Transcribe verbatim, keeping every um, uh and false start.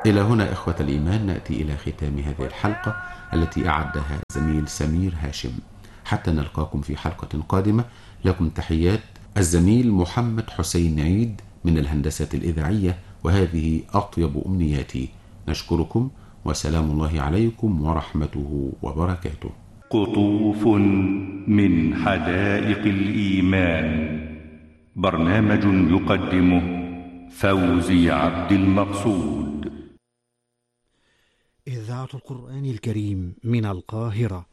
إلى هنا إخوة الإيمان نأتي إلى ختام هذه الحلقة التي أعدها زميل سمير هاشم. حتى نلقاكم في حلقة قادمة، لكم تحيات الزميل محمد حسين عيد من الهندسة الإذاعية، وهذه أطيب أمنياتي. نشكركم وسلام الله عليكم ورحمته وبركاته. قطوف من حدائق الإيمان، برنامج يقدمه فوزي عبد المقصود. إذاعة القرآن الكريم من القاهرة